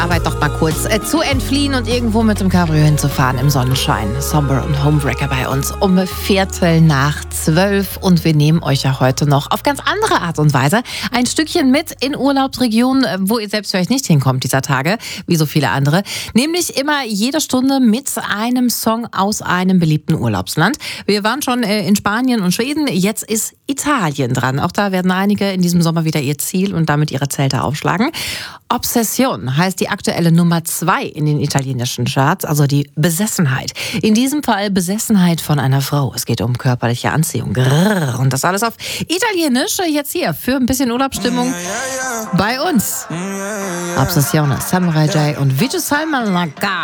Arbeit doch mal kurz zu entfliehen und irgendwo mit dem Cabrio hinzufahren im Sonnenschein. Somber und Homewrecker bei uns um 11:45 und wir nehmen euch ja heute noch auf ganz andere Art und Weise ein Stückchen mit in Urlaubsregionen, wo ihr selbst vielleicht nicht hinkommt dieser Tage, wie so viele andere. Nämlich immer jede Stunde mit einem Song aus einem beliebten Urlaubsland. Wir waren schon in Spanien und Schweden, jetzt ist Italien dran. Auch da werden einige in diesem Sommer wieder ihr Ziel und damit ihre Zelte aufschlagen. Obsession heißt die aktuelle Nummer 2 in den italienischen Charts, also die Besessenheit. In diesem Fall Besessenheit von einer Frau. Es geht um körperliche Anziehung. Grrr. Und das alles auf Italienisch, jetzt hier für ein bisschen Urlaubsstimmung bei uns. Obsession, Samurai J und Viju Salman Laga.